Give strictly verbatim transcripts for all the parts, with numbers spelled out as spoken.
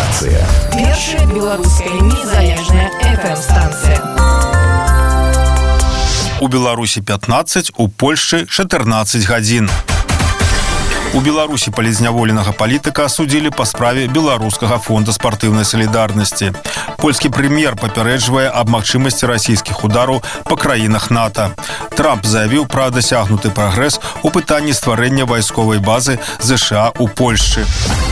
Рацыя. Першая беларуская незалежная эф эм-станцыя. У Беларусі пятнаццаць, у Польшчы чатырнаццаць гадзін. У Беларусі палізняволенага палітыка асудзілі па справе Беларускага фонда спартыўнай салідарнасці. Польскі прэм'ер папярэджвае аб магчымасці расійскіх удараў па краінах НАТО. Трамп заявіў пра дасягнуты прагрэс у пытанні стварэння вайсковай базы ЗША ў Польшчы.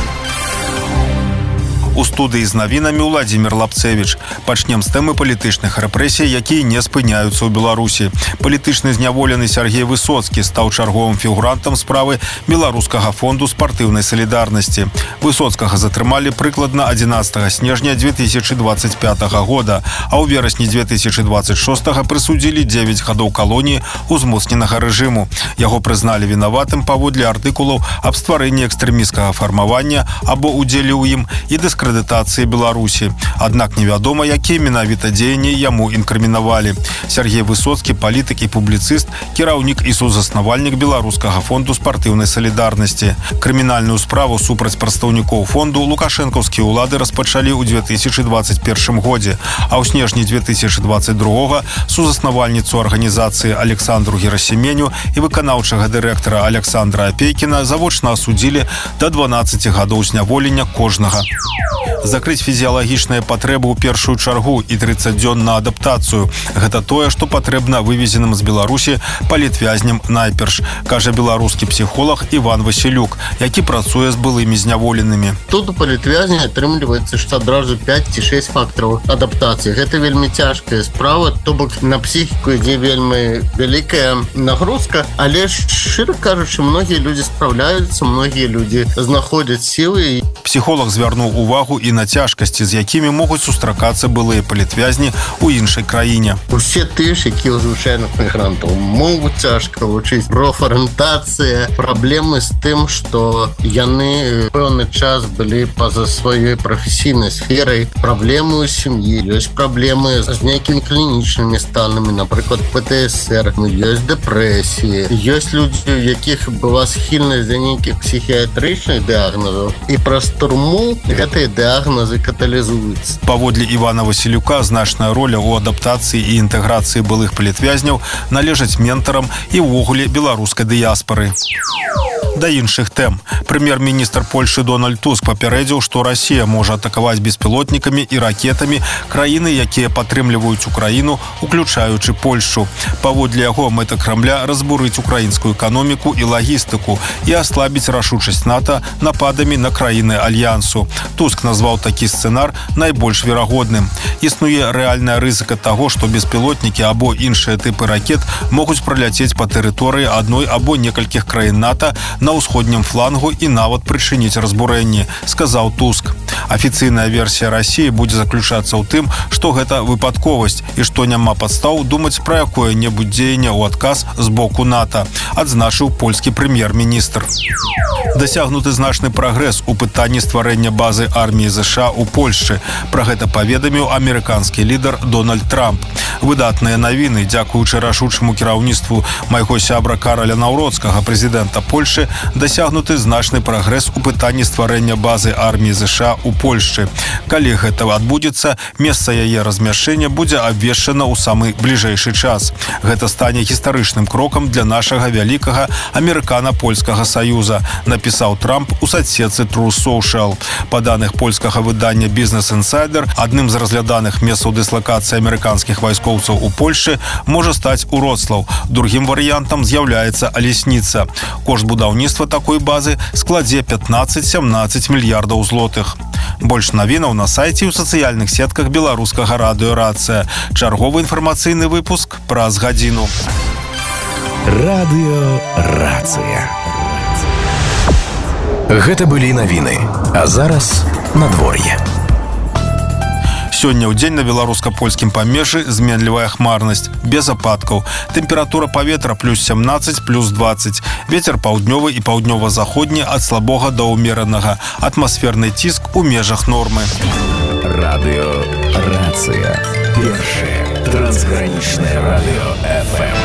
У студыі з навінамі Владзімір Лапцевіч. Пачнем з тэмы палітычных рэпрэсій, якія не спыняюцца ў Беларусі. Палітычны зняволены Сергей Высоцкі стаў чарговым фігурантам справы Беларускага фонду спартыўнай салідарнасці. Высоцкага затрымалі прыкладна адзінаццатага снежня дзве тысячы дваццаць пятага года, а ў верасні дзве тысячы дваццаць шостага прысудзілі дзевяць гадоў калоніі ўзмоцненага рэжыму. Яго прызналі вінаватым паводле артыкулаў аб стварэнні экстрэмісцкага фармавання або удзеле ў ім і дыскрэдытацыі дыскрэдытацыі Беларусі. Аднак невядома, якія менавіта дзеянні яму інкрымінавалі. Сергей Высоцкі, палітык і публіцыст, кіраўнік і сузаснавальнік Беларускага фонду спартыўнай салідарнасці. Крымінальную справу супраць прадстаўнікоў фонду лукашэнкаўскія ўлады распачалі ў дзве тысячы дваццаць першым годзе, а ў снежні дзве тысячы дваццаць другога сузаснавальніцу арганізацыі Александру Герасіменю і выканаўчага дырэктара Александра Апейкіна завочна асудзілі да дванаццаці гадоў зняволення кожнага. Закрыць фізіялагічныя патрэбы ў першую чаргу і трыццаць дзён на адаптацыю. Гэта тое, што патрэбна вывезеным з Беларусі палітвязням найперш, кажа беларускі псіхолог Іван Васілюк, які працуе з былымі зняволенымі. Тут у палітвязня атрымліваецца, што адразу пяць ці шэсць фактараў адаптацыі. Гэта вельмі цяжкая справа, то бок на псіхіку ідзе вельмі вялікая нагрузка, але шчыра кажучы, многія людзі спраўляюцца, многія людзі знаходзяць сілы. Псіхолог звярнуў увагу і на цяжкасці, з якімі могуць сустракацца былыя палітвязні ў іншай краіне. Усе тыя ж, якія ў звычайных мігрантаў могуць цяжка вучыць профарыентацыя, праблемы з тым, што яны пэўны час былі па-за сваёй прафесійнай сферай, праблемы ў сям'і, ёсць праблемы з нейкімі клінічнымі станамі, напрыклад, пэ тэ эс эр, ёсць дэпрэсіі, ёсць людзі, у якіх была схільнасць да нейкіх псіхіятрычных дыягназаў, і праз турму гэтыя дыягназы каталізуюцца. Паводле Івана Васілюка значная роля ў адаптацыі і інтэграцыі былых палітвязняў належаць ментарам і ўвогуле беларускай дыяспары. Да іншых тэм. Прэм'ер-міністр Польшчы Дональд Туск папярэдзіў, што Расія можа атакаваць беспілотнікамі і ракетамі краіны, якія падтрымліваюць Украіну, уключаючы Польшчу. Паводле яго мэта Крамля разбурыць украінскую эканоміку і лагістыку і аслабіць рашучасць НАТО нападамі на краіны Альянсу. Туск назваў такі сцэнар найбольш верагодным. Існуе рэальная рызыка таго, што беспілотнікі або іншыя тыпы ракет могуць праляцець па тэрыторыі адной або некалькіх краін НАТО на ўсходнім флангу і нават прычыніць разбурэнні, сказаў Туск. Афіцыйная версія Расіі будзе заключацца ў тым, што гэта выпадковасць і што няма падстаў думаць пра якое-небудзь дзеянне ў адказ з боку НАТО, адзначыў польскі прэм'ер-міністр. Дасягнуты значны прагрэс у пытанні стварэння базы арміі ЗША ў Польшчы. Пра гэта паведаміў амерыканскі лідар Дональд Трамп. Выдатныя навіны, дзякуючы рашучаму кіраўніцтву майго сябра Караля Наўроцкага, прэзідэнта Польшчы, дасягнуты значны прагрэс у пытанні стварэння базы арміі ЗША ў Польшчы. Калі гэта адбудзецца, месца яе размяшчэння будзе абвешчана ў самы бліжэйшы час. Гэта стане гістарычным крокам для нашага вялікага амерыкана-польскага саюза, напісаў Трамп у садсетцы Truth Social. Па даных польскага выдання Business Insider, адным з разгляданых месцаў дыслакацыі амерыканскіх вайскоўцаў у Польшчы можа стаць Уроцлаў. Другім варыянтам з'яўляецца Алесніца. Кошт будаўніцтва такой базы складзе пятнаццаць-сямнаццаць мільярдаў злотых. Больш навінаў на сайце і ў сацыяльных сетках беларускага радыё «Рацыя». Чарговы інфармацыйны выпуск праз гадзіну. Радыё «Рацыя». Гэта былі навіны, а зараз надвор'е. Сёння ў дзень на беларуска-польскім памежжы зменлівая хмарнасць, без ападкаў. Тэмпература паветра плюс сямнаццаць, плюс дваццаць. Вецер паўднёвы і паўднёва-заходні ад слабога да ўмеранага. Атмасферны ціск у межах нормы. Радыё «Рацыя». Першае трансгранічнае радыё эф эм.